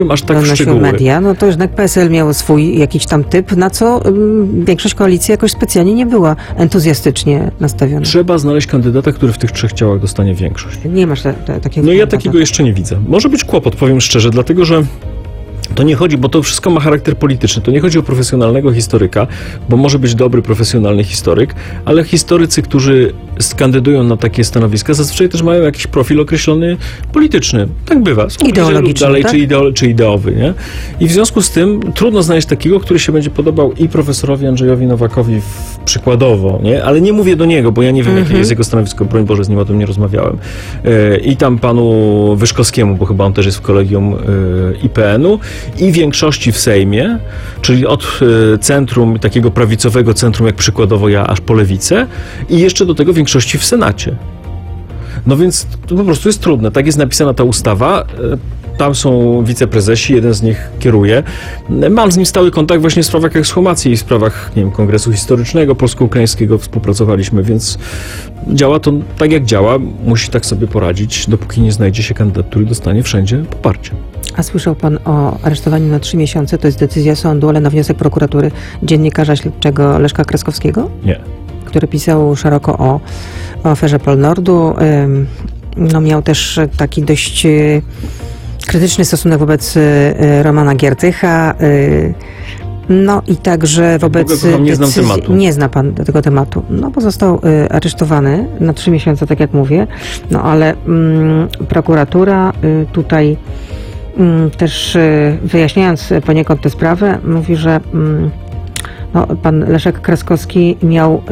aż tak szczegóły. Media, no to jednak PSL miało swój jakiś tam typ, na co większość koalicji jakoś specjalnie nie była entuzjastycznie nastawiona. Trzeba znaleźć kandydata, który w tych 3 ciałach dostanie większość. Nie masz takiego No ja takiego jeszcze nie widzę. Może być kłopot, powiem szczerze, dlatego że to nie chodzi, bo to wszystko ma charakter polityczny. To nie chodzi o profesjonalnego historyka, bo może być dobry, profesjonalny historyk, ale historycy, którzy kandydują na takie stanowiska, zazwyczaj też mają jakiś profil określony polityczny. Tak bywa. Ideologiczny, dalej, tak? czy ideowy, nie? I w związku z tym trudno znaleźć takiego, który się będzie podobał i profesorowi Andrzejowi Nowakowi przykładowo, nie? Ale nie mówię do niego, bo ja nie wiem, jakie jest jego stanowisko, broń Boże, z nim o tym nie rozmawiałem. I tam panu Wyszkowskiemu, bo chyba on też jest w kolegium IPN-u, i większości w Sejmie, czyli od centrum, takiego prawicowego centrum, jak przykładowo ja, aż po lewicę, i jeszcze do tego większości w Senacie. No więc to po prostu jest trudne. Tak jest napisana ta ustawa. Tam są wiceprezesi, jeden z nich kieruje. Mam z nim stały kontakt właśnie w sprawach ekshumacji i w sprawach, nie wiem, Kongresu Historycznego Polsko-Ukraińskiego współpracowaliśmy, więc działa to tak jak działa. Musi tak sobie poradzić, dopóki nie znajdzie się kandydat, który dostanie wszędzie poparcie. A słyszał pan o aresztowaniu na 3 miesiące? To jest decyzja sądu, ale na wniosek prokuratury dziennikarza śledczego Leszka Kraskowskiego? Nie. Który pisał szeroko o aferze Polnordu. No miał też taki dość krytyczny stosunek wobec Romana Giertycha. No i także wobec nie znam tematu. Nie zna pan tego tematu. No bo został aresztowany na 3 miesiące, tak jak mówię. No ale prokuratura tutaj też wyjaśniając poniekąd tę sprawę, mówi, że no, pan Leszek Kraskowski miał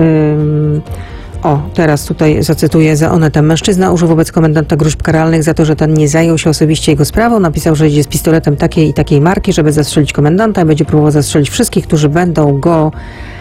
teraz tutaj zacytuję za Onetem. Mężczyzna użył wobec komendanta gróźb karalnych za to, że ten nie zajął się osobiście jego sprawą. Napisał, że idzie z pistoletem takiej i takiej marki, żeby zastrzelić komendanta i będzie próbował zastrzelić wszystkich, którzy będą go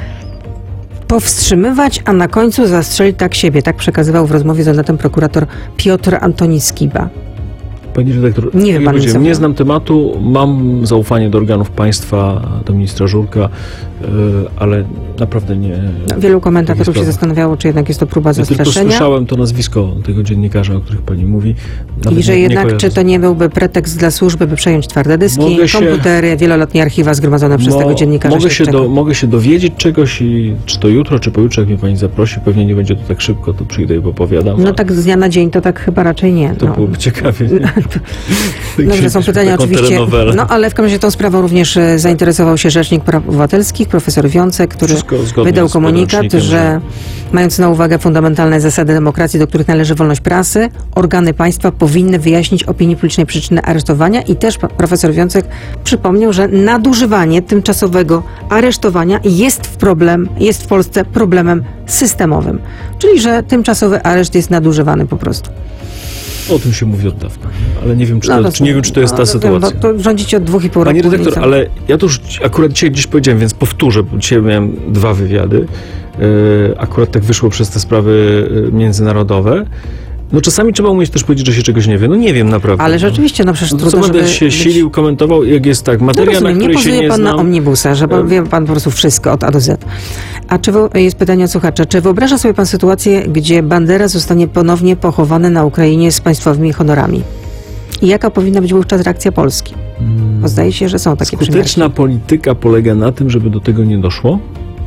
powstrzymywać, a na końcu zastrzelić tak siebie. Tak przekazywał w rozmowie z Onetem prokurator Piotr Antoni Skiba. Pani redaktor, nie wiem, nie znam tematu, mam zaufanie do organów państwa, do ministra Żurka, ale naprawdę nie... Wielu komentatorów się zastanawiało, czy jednak jest to próba zastraszenia. Ja tylko słyszałem to nazwisko tego dziennikarza, o których pani mówi. I że jednak, czy to nie byłby pretekst dla służby, by przejąć twarde dyski, komputery, wieloletnie archiwa zgromadzone przez tego dziennikarza mogę się dowiedzieć czegoś i czy to jutro, czy pojutrze, jak mnie pani zaprosi, pewnie nie będzie to tak szybko, to przyjdę i opowiadam. No tak z dnia na dzień to tak chyba raczej nie. To byłoby ciekawie. Dobrze, są pytania oczywiście. No ale w każdym razie tą sprawą również zainteresował się Rzecznik Praw Obywatelskich, profesor Wiącek, który wydał komunikat, że mając na uwagę fundamentalne zasady demokracji, do których należy wolność prasy, organy państwa powinny wyjaśnić opinii publicznej przyczyny aresztowania i też profesor Wiącek przypomniał, że nadużywanie tymczasowego aresztowania jest w Polsce problemem systemowym. Czyli, że tymczasowy areszt jest nadużywany po prostu. O tym się mówi od dawna, ale nie wiem, czy to jest ta sytuacja. To rządzicie od 2,5 roku. Pani redaktor, ale ja to już akurat dzisiaj gdzieś powiedziałem, więc powtórzę, bo dzisiaj miałem 2 wywiady. Akurat tak wyszło przez te sprawy międzynarodowe. No czasami trzeba umieć też powiedzieć, że się czegoś nie wie. No nie wiem naprawdę. Ale rzeczywiście, no przecież trudno, co będę się silił, komentował, jak jest tak, materia, na której się nie znam. Nie pozuje pan na omnibusa, że wie pan po prostu wszystko od A do Z. A jest pytanie od słuchacza. Czy wyobraża sobie pan sytuację, gdzie Bandera zostanie ponownie pochowany na Ukrainie z państwowymi honorami? I jaka powinna być wówczas reakcja Polski? Bo zdaje się, że są takie przymiarki. Skuteczna polityka polega na tym, żeby do tego nie doszło.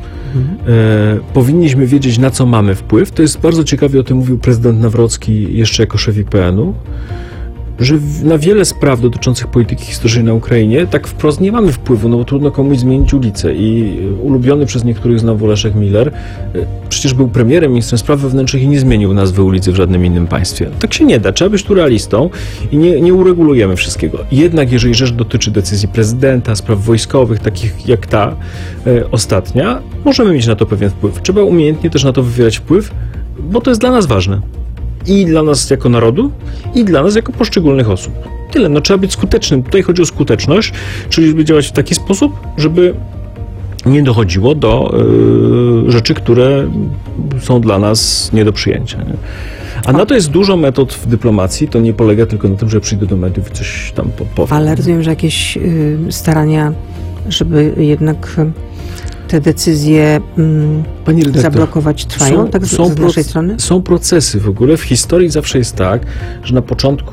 Powinniśmy wiedzieć, na co mamy wpływ. To jest bardzo ciekawie, o tym mówił prezydent Nawrocki jeszcze jako szef IPN-u, że na wiele spraw dotyczących polityki historycznej na Ukrainie tak wprost nie mamy wpływu, no bo trudno komuś zmienić ulicę i ulubiony przez niektórych znowu Leszek Miller przecież był premierem, ministrem spraw wewnętrznych i nie zmienił nazwy ulicy w żadnym innym państwie. Tak się nie da, trzeba być tu realistą i nie uregulujemy wszystkiego. Jednak jeżeli rzecz dotyczy decyzji prezydenta, spraw wojskowych, takich jak ta ostatnia, możemy mieć na to pewien wpływ. Trzeba umiejętnie też na to wywierać wpływ, bo to jest dla nas ważne. I dla nas jako narodu, i dla nas jako poszczególnych osób. Tyle. No trzeba być skutecznym. Tutaj chodzi o skuteczność, czyli żeby działać w taki sposób, żeby nie dochodziło do rzeczy, które są dla nas nie do przyjęcia. Nie? A na to jest dużo metod w dyplomacji. To nie polega tylko na tym, że przyjdę do mediów i coś tam powiem. Ale rozumiem, że jakieś starania, żeby jednak te decyzje zablokować trwają, tak z naszej strony? Są procesy w ogóle. W historii zawsze jest tak, że na początku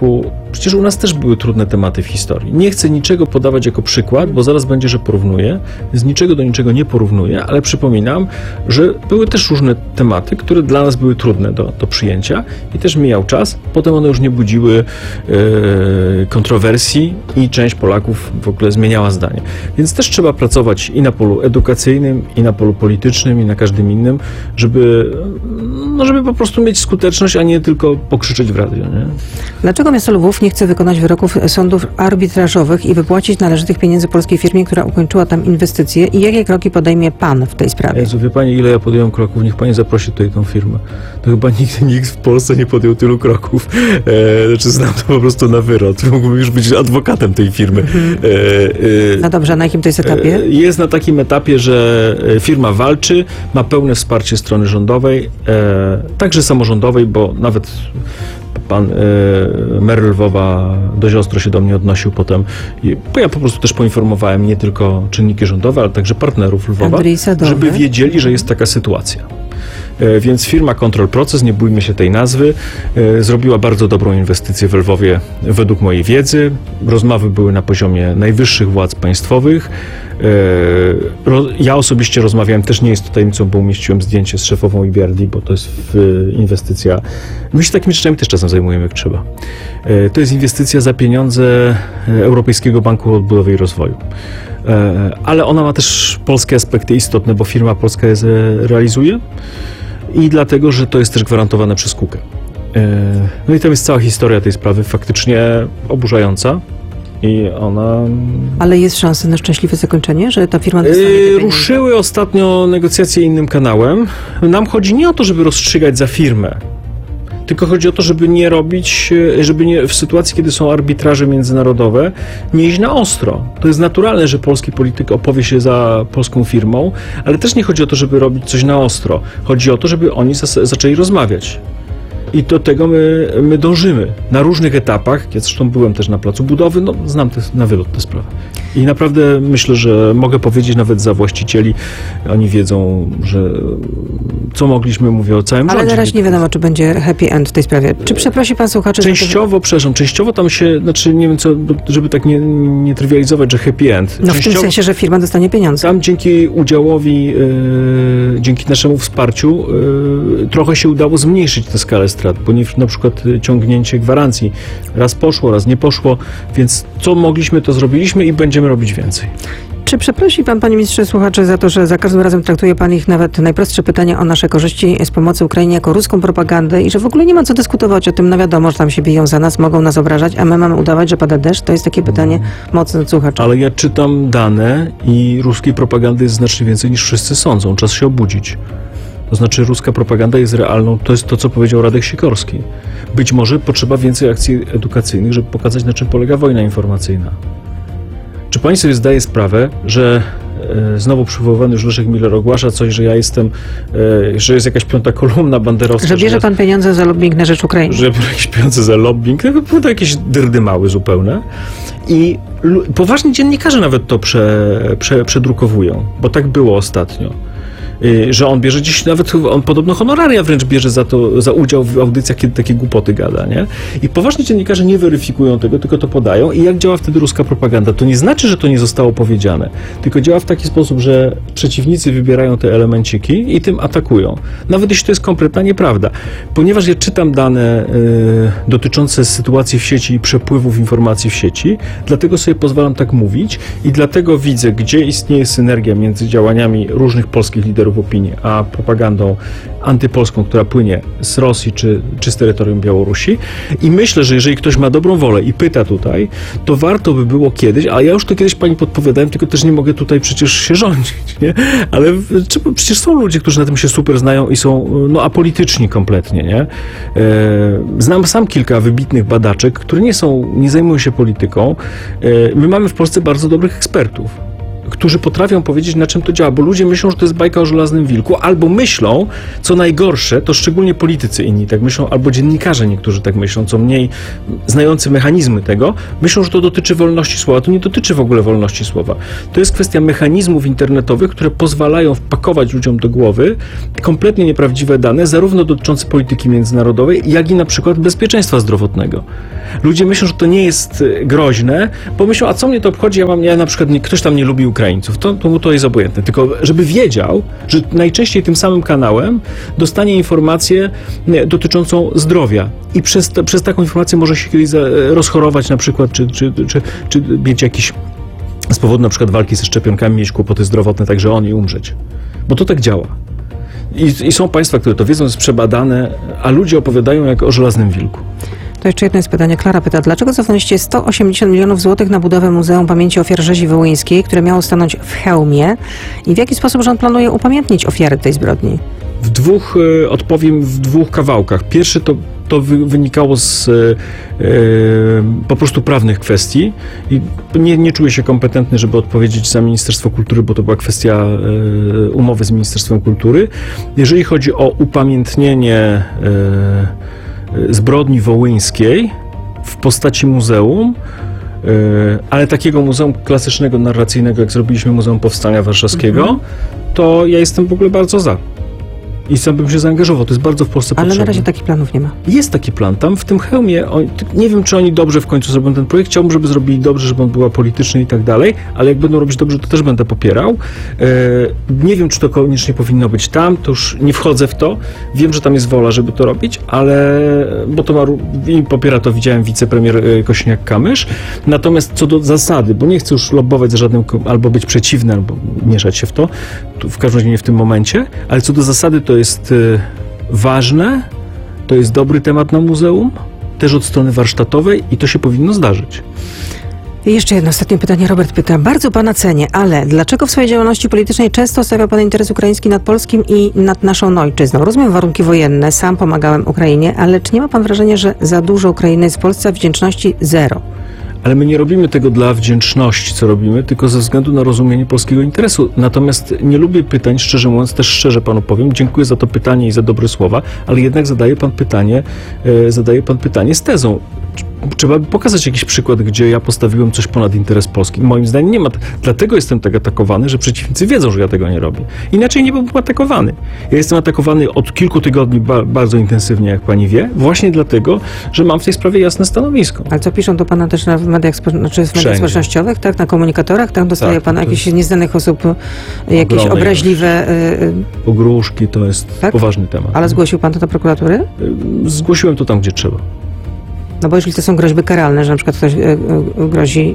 Przecież u nas też były trudne tematy w historii. Nie chcę niczego podawać jako przykład, bo zaraz będzie, że porównuję, więc niczego do niczego nie porównuję, ale przypominam, że były też różne tematy, które dla nas były trudne do przyjęcia i też mijał czas. Potem one już nie budziły kontrowersji i część Polaków w ogóle zmieniała zdanie. Więc też trzeba pracować i na polu edukacyjnym, i na polu politycznym, i na każdym innym, żeby po prostu mieć skuteczność, a nie tylko pokrzyczeć w radio. Nie? Dlaczego miasto Lwów nie chce wykonać wyroków sądów arbitrażowych i wypłacić należytych pieniędzy polskiej firmie, która ukończyła tam inwestycje, i jakie kroki podejmie pan w tej sprawie? Jezu, wie pani, ile ja podjąłem kroków? Niech pani zaprosi tutaj tą firmę. To chyba nigdy nikt w Polsce nie podjął tylu kroków. Znaczy znam to po prostu na wyrok. Mógłbym już być adwokatem tej firmy. No dobrze, a na jakim to jest etapie? Jest na takim etapie, że firma walczy, ma pełne wsparcie strony rządowej, także samorządowej, bo nawet pan mer Lwowa dość ostro się do mnie odnosił potem, bo ja po prostu też poinformowałem nie tylko czynniki rządowe, ale także partnerów Lwowa, żeby wiedzieli, że jest taka sytuacja. Więc firma Control Proces, nie bójmy się tej nazwy, zrobiła bardzo dobrą inwestycję w Lwowie według mojej wiedzy. Rozmowy były na poziomie najwyższych władz państwowych. Ja osobiście rozmawiałem, też nie jest to tajemnicą, bo umieściłem zdjęcie z szefową EBRD, bo to jest inwestycja. My się takimi rzeczami też czasem zajmujemy, jak trzeba. To jest inwestycja za pieniądze Europejskiego Banku Odbudowy i Rozwoju. Ale ona ma też polskie aspekty istotne, bo firma polska je realizuje i dlatego, że to jest też gwarantowane przez KUKE. No i tam jest cała historia tej sprawy, faktycznie oburzająca. I ona... Ale jest szansa na szczęśliwe zakończenie, że ta firma dostanie te pieniądze? Ruszyły ostatnio negocjacje innym kanałem. Nam chodzi nie o to, żeby rozstrzygać za firmę, tylko chodzi o to, żeby nie robić, żeby nie, w sytuacji, kiedy są arbitraże międzynarodowe, nie iść na ostro. To jest naturalne, że polski polityk opowie się za polską firmą, ale też nie chodzi o to, żeby robić coś na ostro. Chodzi o to, żeby oni zaczęli rozmawiać. I do tego my dążymy na różnych etapach. Ja zresztą byłem też na placu budowy, no znam na wylot tę sprawę. I naprawdę myślę, że mogę powiedzieć nawet za właścicieli, oni wiedzą, że co mogliśmy, mówię o całym rządzie. Ale na razie nie wiadomo, czy będzie happy end w tej sprawie. Czy przeprosi pan słuchaczy? Częściowo tam się, znaczy nie wiem co, żeby tak nie trywializować, że happy end. No w tym sensie, że firma dostanie pieniądze. Tam dzięki udziałowi, dzięki naszemu wsparciu trochę się udało zmniejszyć tę skalę strat, bo nie, na przykład ciągnięcie gwarancji raz poszło, raz nie poszło, więc co mogliśmy, to zrobiliśmy i będziemy robić więcej. Czy przeprosi pan, panie ministrze, słuchaczy za to, że za każdym razem traktuje pan ich nawet najprostsze pytania o nasze korzyści z pomocy Ukrainie jako ruską propagandę i że w ogóle nie ma co dyskutować o tym, no wiadomo, że tam się biją za nas, mogą nas obrażać, a my mamy udawać, że pada deszcz? To jest takie pytanie mocne od słuchacza. Ale ja czytam dane i ruskiej propagandy jest znacznie więcej niż wszyscy sądzą. Czas się obudzić. To znaczy ruska propaganda jest realną, to jest to, co powiedział Radek Sikorski. Być może potrzeba więcej akcji edukacyjnych, żeby pokazać, na czym polega wojna informacyjna. Czy pani sobie zdaje sprawę, że znowu przywoływany już Leszek Miller ogłasza coś, że ja jestem, że jest jakaś piąta kolumna banderowska. Że bierze pan pieniądze za lobbying na rzecz Ukrainy. Że bierze jakieś pieniądze za lobbying. To jakieś dyrdymały zupełne. I poważni dziennikarze nawet to przedrukowują, bo tak było ostatnio. Że on bierze gdzieś, nawet on podobno honoraria wręcz bierze za udział w audycjach, kiedy takie głupoty gada, nie? I poważni dziennikarze nie weryfikują tego, tylko to podają. I jak działa wtedy ruska propaganda? To nie znaczy, że to nie zostało powiedziane, tylko działa w taki sposób, że przeciwnicy wybierają te elemenciki i tym atakują. Nawet jeśli to jest kompletna nieprawda. Ponieważ ja czytam dane dotyczące sytuacji w sieci i przepływów informacji w sieci, dlatego sobie pozwalam tak mówić i dlatego widzę, gdzie istnieje synergia między działaniami różnych polskich liderów opinii, a propagandą antypolską, która płynie z Rosji czy z terytorium Białorusi. I myślę, że jeżeli ktoś ma dobrą wolę i pyta tutaj, to warto by było kiedyś, a ja już to kiedyś pani podpowiadałem, tylko też nie mogę tutaj przecież się rządzić, nie? Ale przecież są ludzie, którzy na tym się super znają i są apolityczni kompletnie, nie? Znam sam kilka wybitnych badaczek, które nie zajmują się polityką. My mamy w Polsce bardzo dobrych ekspertów, którzy potrafią powiedzieć, na czym to działa, bo ludzie myślą, że to jest bajka o żelaznym wilku, albo myślą, co najgorsze, to szczególnie politycy inni tak myślą, albo dziennikarze niektórzy tak myślą, co mniej znający mechanizmy tego, myślą, że to dotyczy wolności słowa. To nie dotyczy w ogóle wolności słowa. To jest kwestia mechanizmów internetowych, które pozwalają wpakować ludziom do głowy kompletnie nieprawdziwe dane, zarówno dotyczące polityki międzynarodowej, jak i na przykład bezpieczeństwa zdrowotnego. Ludzie myślą, że to nie jest groźne, bo myślą, a co mnie to obchodzi, ja na przykład, ktoś tam nie lubi Ukraińców, to mu to jest obojętne. Tylko żeby wiedział, że najczęściej tym samym kanałem dostanie informację dotyczącą zdrowia i przez taką informację może się kiedyś rozchorować na przykład, czy mieć jakiś z powodu na przykład walki ze szczepionkami mieć kłopoty zdrowotne, także on i umrzeć. Bo to tak działa. I są państwa, które to wiedzą, jest przebadane, a ludzie opowiadają jak o żelaznym wilku. To jeszcze jedno jest pytanie. Klara pyta, dlaczego cofnęliście 180 milionów złotych na budowę Muzeum Pamięci Ofiar Rzezi Wołyńskiej, które miało stanąć w Chełmie, i w jaki sposób rząd planuje upamiętnić ofiary tej zbrodni? Odpowiem w dwóch kawałkach. Pierwszy to wynikało z po prostu prawnych kwestii i nie czuję się kompetentny, żeby odpowiedzieć za Ministerstwo Kultury, bo to była kwestia umowy z Ministerstwem Kultury. Jeżeli chodzi o upamiętnienie zbrodni wołyńskiej w postaci muzeum, ale takiego muzeum klasycznego, narracyjnego, jak zrobiliśmy Muzeum Powstania Warszawskiego, to ja jestem w ogóle bardzo za. I sam bym się zaangażował, to jest bardzo w Polsce potrzebne. Ale na razie takich planów nie ma. Jest taki plan. Tam w tym Chełmie, nie wiem, czy oni dobrze w końcu zrobią ten projekt. Chciałbym, żeby zrobili dobrze, żeby on był polityczny i tak dalej, ale jak będą robić dobrze, to też będę popierał. Nie wiem, czy to koniecznie powinno być tam, to już nie wchodzę w to. Wiem, że tam jest wola, żeby to robić, ale, bo to popiera to, widziałem, wicepremier Kosiniak-Kamysz. Natomiast co do zasady, bo nie chcę już lobbować za żadnym, albo być przeciwny, albo mieszać się w to, w każdym razie nie w tym momencie, ale co do zasady, to jest ważne, to jest dobry temat na muzeum, też od strony warsztatowej i to się powinno zdarzyć. I jeszcze jedno ostatnie pytanie. Robert pyta, bardzo pana cenię, ale dlaczego w swojej działalności politycznej często stawia pan interes ukraiński nad polskim i nad naszą ojczyzną? Rozumiem warunki wojenne, sam pomagałem Ukrainie, ale czy nie ma pan wrażenia, że za dużo Ukrainy jest w Polsce, a wdzięczności zero? Ale my nie robimy tego dla wdzięczności, co robimy, tylko ze względu na rozumienie polskiego interesu. Natomiast nie lubię pytań, szczerze mówiąc, też szczerze panu powiem, dziękuję za to pytanie i za dobre słowa, ale jednak zadaje pan pytanie z tezą. Trzeba by pokazać jakiś przykład, gdzie ja postawiłem coś ponad interes polski. Moim zdaniem nie ma. Dlatego jestem tak atakowany, że przeciwnicy wiedzą, że ja tego nie robię. Inaczej nie byłbym atakowany. Ja jestem atakowany od kilku tygodni bardzo intensywnie, jak pani wie, właśnie dlatego, że mam w tej sprawie jasne stanowisko. Ale co piszą do pana też w mediach społecznościowych, tak? Na komunikatorych? Tam dostaje pan jakichś nieznanych osób, jakieś obraźliwe... Pogróżki, to jest poważny temat. Ale zgłosił pan to do prokuratury? Zgłosiłem to tam, gdzie trzeba. No bo jeżeli to są groźby karalne, że na przykład ktoś grozi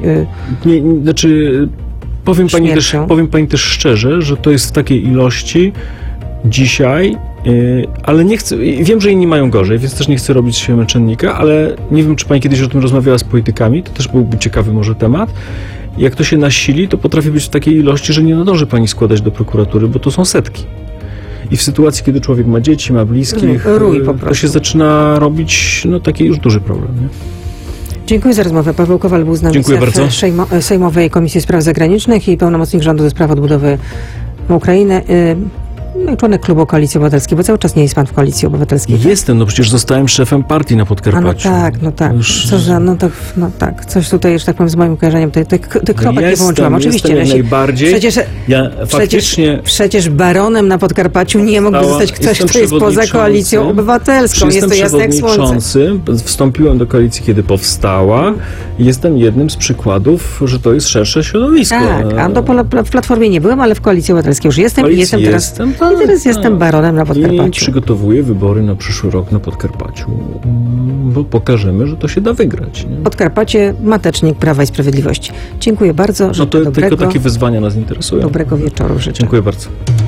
powiem pani też szczerze, że to jest w takiej ilości dzisiaj, ale nie chcę, wiem, że inni mają gorzej, więc też nie chcę robić się męczennika, ale nie wiem, czy pani kiedyś o tym rozmawiała z politykami, to też byłby ciekawy może temat. Jak to się nasili, to potrafi być w takiej ilości, że nie nadąży pani składać do prokuratury, bo to są setki. I w sytuacji, kiedy człowiek ma dzieci, ma bliskich, to się zaczyna robić taki już duży problem. Nie? Dziękuję za rozmowę. Paweł Kowal był z nami, szef Sejmowej Komisji Spraw Zagranicznych i pełnomocnik rządu do spraw odbudowy Ukrainy. No i członek klubu Koalicji Obywatelskiej, bo cały czas nie jest pan w Koalicji Obywatelskiej. Jestem, no przecież zostałem szefem partii na Podkarpaciu. No tak. Co za, coś tutaj, że tak powiem, z moim kojarzeniem, te kropek nie połączyłam. Oczywiście. Jak najbardziej. Przecież baronem na Podkarpaciu nie mógłby zostać ktoś, kto jest poza Koalicją Obywatelską. Jest to jasne jak słońce. Wstąpiłem do koalicji, kiedy powstała. Jestem jednym z przykładów, że to jest szersze środowisko. Tak, a w Platformie nie byłem, ale w Koalicji Obywatelskiej już jestem i jestem teraz... I teraz jestem baronem na Podkarpaciu. I przygotowuję wybory na przyszły rok na Podkarpaciu, bo pokażemy, że to się da wygrać. Nie? Podkarpacie, matecznik Prawa i Sprawiedliwości. Dziękuję bardzo. No to tylko takie wyzwania nas interesują. Dobrego wieczoru życzę. Dziękuję bardzo.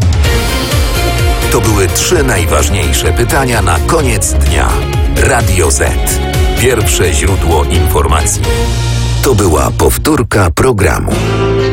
To były 3 najważniejsze pytania na koniec dnia. Radio Z. Pierwsze źródło informacji. To była powtórka programu.